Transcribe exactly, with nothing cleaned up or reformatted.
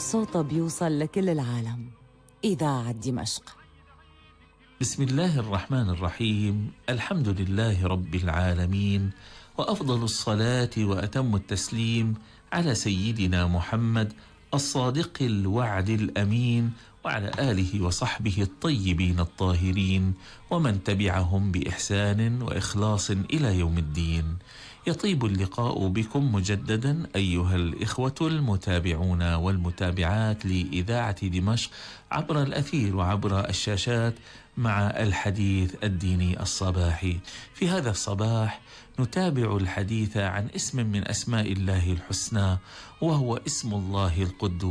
صوتها بيوصل لكل العالم. إذاعة دمشق. بسم الله الرحمن الرحيم. الحمد لله رب العالمين، وأفضل الصلاة وأتم التسليم على سيدنا محمد الصادق الوعد الأمين، وعلى آله وصحبه الطيبين الطاهرين، ومن تبعهم بإحسان وإخلاص إلى يوم الدين. يطيب اللقاء بكم مجددا أيها الإخوة المتابعون والمتابعات لإذاعة دمشق عبر الأثير وعبر الشاشات، مع الحديث الديني الصباحي. في هذا الصباح نتابع الحديث عن اسم من أسماء الله الحسنى، وهو اسم الله القدوس